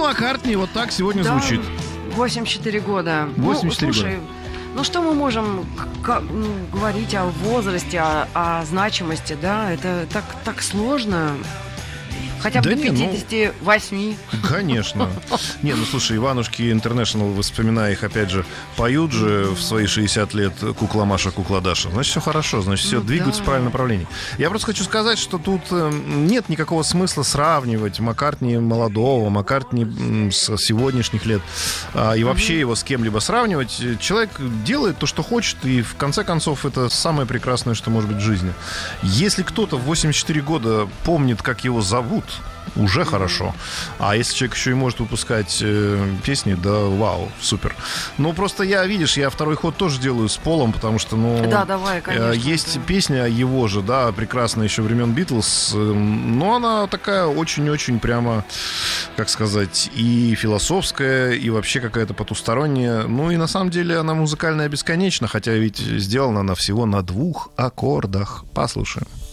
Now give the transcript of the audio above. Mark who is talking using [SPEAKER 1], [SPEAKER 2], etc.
[SPEAKER 1] Маккартни вот так сегодня
[SPEAKER 2] Да,
[SPEAKER 1] звучит.
[SPEAKER 2] 84 года.
[SPEAKER 1] 84
[SPEAKER 2] слушай, ну что мы можем говорить о возрасте, о значимости, да? Это так сложно. Хотя бы
[SPEAKER 1] Да
[SPEAKER 2] до
[SPEAKER 1] не,
[SPEAKER 2] 58.
[SPEAKER 1] Конечно. Не, ну слушай, Иванушки Интернешнл, вспоминая их, опять же, поют же в свои 60 лет «Кукла Маша, кукла Даша». Значит, все хорошо, значит, все двигаются в правильном направлении. Я просто хочу сказать, что тут нет никакого смысла сравнивать Маккартни молодого, Маккартни с сегодняшних лет, и вообще его с кем-либо сравнивать. Человек делает то, что хочет, и в конце концов это самое прекрасное, что может быть в жизни. Если кто-то в 84 года помнит, как его зовут, уже хорошо. А если человек еще и может выпускать песни, да, вау, супер. Ну, просто я второй ход тоже делаю с Полом, потому что,
[SPEAKER 2] да, давай, конечно,
[SPEAKER 1] есть песня его же, да, прекрасная еще времен Битлз, но она такая очень-очень прямо, как сказать, и философская, и вообще какая-то потусторонняя. Ну, и на самом деле она музыкальная бесконечна, хотя ведь сделана она всего на 2 аккордах. Послушаем.